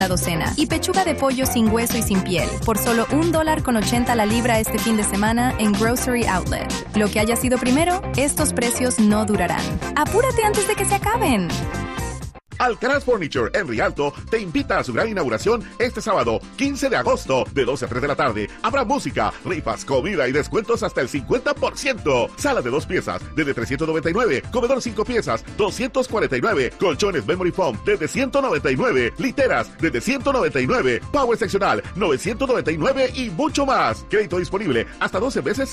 la docena. Y pechuga de pollo sin hueso y sin piel, por solo $1.80 la libra este fin de semana en Grocery Outlet. Lo que haya sido primero, estos precios no durarán. ¡Apúrate antes de que se acaben! Alcaraz Furniture en Rialto te invita a su gran inauguración este sábado, 15 de agosto, de 12 a 3 de la tarde. Habrá música, rifas, comida y descuentos hasta el 50%. Sala de 2 piezas, desde $399. Comedor 5 piezas, $249. Colchones Memory Foam, desde $199. Literas, desde $199. Power seccional, $999 y mucho más. Crédito disponible hasta 12 veces